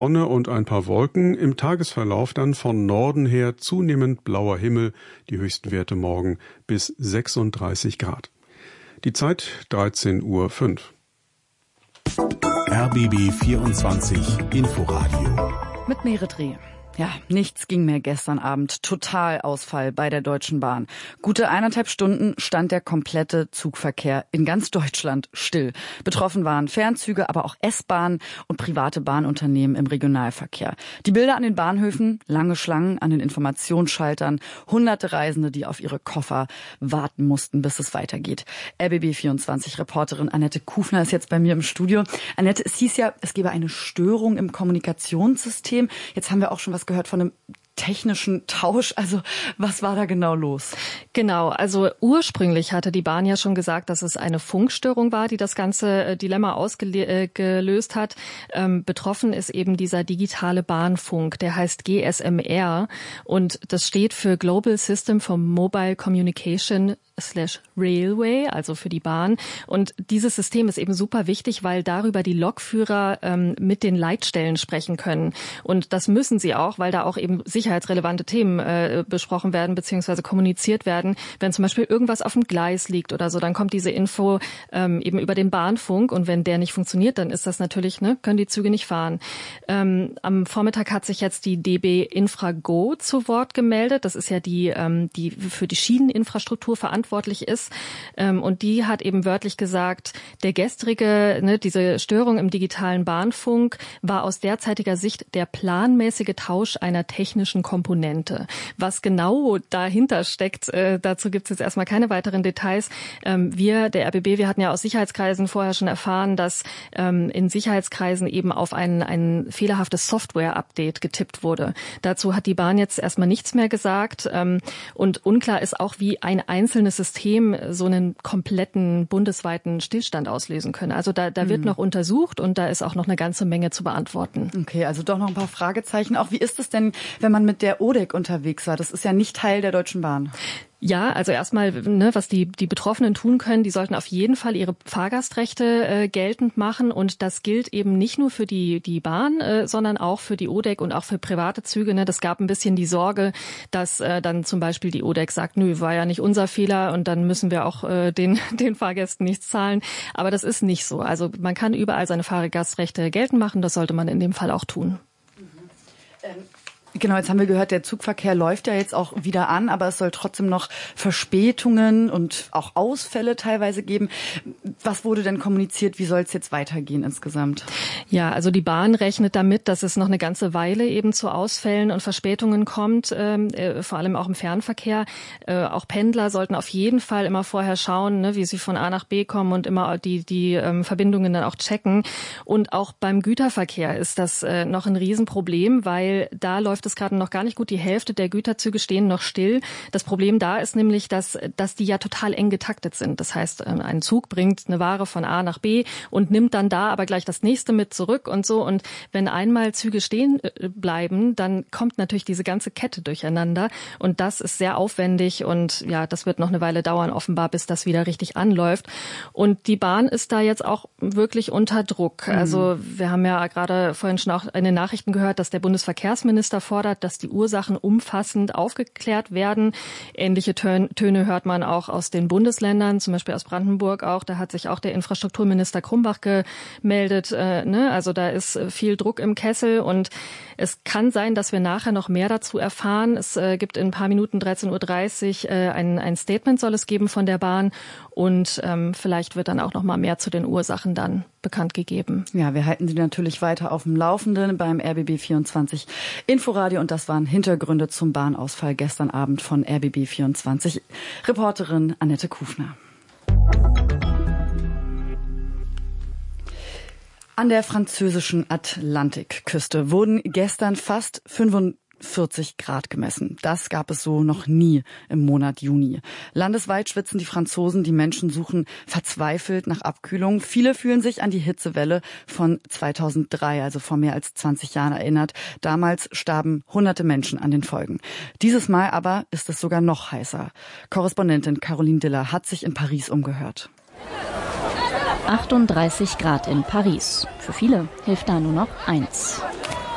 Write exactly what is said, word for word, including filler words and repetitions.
Sonne und ein paar Wolken, im Tagesverlauf dann von Norden her zunehmend blauer Himmel, die höchsten Werte morgen bis sechsunddreißig Grad. Die Zeit dreizehn Uhr fünf. R B B vierundzwanzig Inforadio mit Meredith. Ja, nichts ging mehr gestern Abend. Totalausfall bei der Deutschen Bahn. Gute eineinhalb Stunden stand der komplette Zugverkehr in ganz Deutschland still. Betroffen waren Fernzüge, aber auch S-Bahnen und private Bahnunternehmen im Regionalverkehr. Die Bilder an den Bahnhöfen, lange Schlangen an den Informationsschaltern, hunderte Reisende, die auf ihre Koffer warten mussten, bis es weitergeht. R B B vierundzwanzig-Reporterin Annette Kufner ist jetzt bei mir im Studio. Annette, es hieß ja, es gebe eine Störung im Kommunikationssystem. Jetzt haben wir auch schon was gehört von einem technischen Tausch. Also was war da genau los? Genau, also ursprünglich hatte die Bahn ja schon gesagt, dass es eine Funkstörung war, die das ganze Dilemma ausgelöst hat. Ähm, betroffen ist eben dieser digitale Bahnfunk, der heißt G S M R und das steht für Global System for Mobile Communication slash Railway, also für die Bahn. Und dieses System ist eben super wichtig, weil darüber die Lokführer ähm, mit den Leitstellen sprechen können. Und das müssen sie auch, weil da auch eben sicherheitsrelevante Themen äh, besprochen werden bzw. kommuniziert werden. Wenn zum Beispiel irgendwas auf dem Gleis liegt oder so, dann kommt diese Info ähm, eben über den Bahnfunk. Und wenn der nicht funktioniert, dann ist das natürlich, ne, können die Züge nicht fahren. Ähm, am Vormittag hat sich jetzt die D B Infrago zu Wort gemeldet. Das ist ja die, ähm, die für die Schieneninfrastruktur verantwortlich ist. Und die hat eben wörtlich gesagt, der gestrige, ne, diese Störung im digitalen Bahnfunk war aus derzeitiger Sicht der planmäßige Tausch einer technischen Komponente. Was genau dahinter steckt, äh, dazu gibt es jetzt erstmal keine weiteren Details. Ähm, wir, der R B B, wir hatten ja aus Sicherheitskreisen vorher schon erfahren, dass ähm, in Sicherheitskreisen eben auf ein, ein fehlerhaftes Software-Update getippt wurde. Dazu hat die Bahn jetzt erstmal nichts mehr gesagt. Ähm, und unklar ist auch, wie ein einzelnes System so einen kompletten bundesweiten Stillstand auslösen können. Also da, da wird mhm. noch untersucht und da ist auch noch eine ganze Menge zu beantworten. Okay, also doch noch ein paar Fragezeichen. Auch wie ist es denn, wenn man mit der O D E C unterwegs war? Das ist ja nicht Teil der Deutschen Bahn. Ja, also erstmal, ne, was die die Betroffenen tun können, die sollten auf jeden Fall ihre Fahrgastrechte äh, geltend machen und das gilt eben nicht nur für die die Bahn, äh, sondern auch für die O D E C und auch für private Züge. Ne, das gab ein bisschen die Sorge, dass äh, dann zum Beispiel die O D E C sagt, nö, war ja nicht unser Fehler und dann müssen wir auch äh, den den Fahrgästen nichts zahlen. Aber das ist nicht so. Also man kann überall seine Fahrgastrechte geltend machen. Das sollte man in dem Fall auch tun. Mhm. Ähm. Genau, jetzt haben wir gehört, der Zugverkehr läuft ja jetzt auch wieder an, aber es soll trotzdem noch Verspätungen und auch Ausfälle teilweise geben. Was wurde denn kommuniziert? Wie soll es jetzt weitergehen insgesamt? Ja, also die Bahn rechnet damit, dass es noch eine ganze Weile eben zu Ausfällen und Verspätungen kommt, äh, vor allem auch im Fernverkehr. Äh, auch Pendler sollten auf jeden Fall immer vorher schauen, ne, wie sie von A nach B kommen und immer die, die ähm, Verbindungen dann auch checken. Und auch beim Güterverkehr ist das äh, noch ein Riesenproblem, weil da läuft es gerade noch gar nicht gut. Die Hälfte der Güterzüge stehen noch still. Das Problem da ist nämlich, dass, dass die ja total eng getaktet sind. Das heißt, ein Zug bringt eine Ware von A nach B und nimmt dann da aber gleich das nächste mit zurück und so. Und wenn einmal Züge stehen bleiben, dann kommt natürlich diese ganze Kette durcheinander. Und das ist sehr aufwendig und ja, das wird noch eine Weile dauern, offenbar, bis das wieder richtig anläuft. Und die Bahn ist da jetzt auch wirklich unter Druck. Mhm. Also wir haben ja gerade vorhin schon auch in den Nachrichten gehört, dass der Bundesverkehrsminister fordert, dass die Ursachen umfassend aufgeklärt werden. Ähnliche Töne hört man auch aus den Bundesländern, zum Beispiel aus Brandenburg auch. Da hat sich auch der Infrastrukturminister Krumbach gemeldet. Äh, ne? Also da ist viel Druck im Kessel und es kann sein, dass wir nachher noch mehr dazu erfahren. Es äh, gibt in ein paar Minuten, dreizehn Uhr dreißig, äh, ein, ein Statement soll es geben von der Bahn und ähm, vielleicht wird dann auch noch mal mehr zu den Ursachen dann bekannt gegeben. Ja, wir halten Sie natürlich weiter auf dem Laufenden beim R B B vierundzwanzig Inforadio und das waren Hintergründe zum Bahnausfall gestern Abend von R B B vierundzwanzig Reporterin Annette Kufner. An der französischen Atlantikküste wurden gestern fast fünfundvierzig Grad gemessen. Das gab es so noch nie im Monat Juni. Landesweit schwitzen die Franzosen, die Menschen suchen verzweifelt nach Abkühlung. Viele fühlen sich an die Hitzewelle von zweitausenddrei, also vor mehr als zwanzig Jahren erinnert. Damals starben hunderte Menschen an den Folgen. Dieses Mal aber ist es sogar noch heißer. Korrespondentin Caroline Diller hat sich in Paris umgehört. achtunddreißig Grad in Paris. Für viele hilft da nur noch eins.